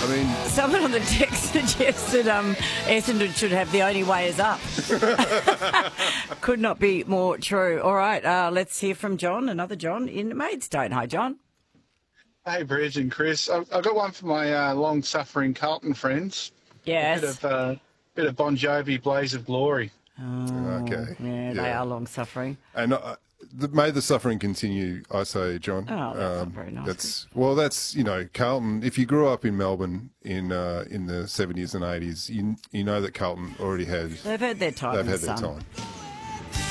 I mean, Someone on the text suggested Essendon should have the only way is up. Could not be more true. All right, let's hear from John, another John in Maidstone. Hi, John. Hey, Bridge and Chris. I've got one for my long-suffering Carlton friends. Yes. A bit of Bon Jovi, Blaze of Glory. okay. Yeah, they are long suffering. And may the suffering continue, I say, John. Oh, that's not very nice. That's Carlton. If you grew up in Melbourne in the 70s and 80s, you know that Carlton already had. They've had their time. They've had their time.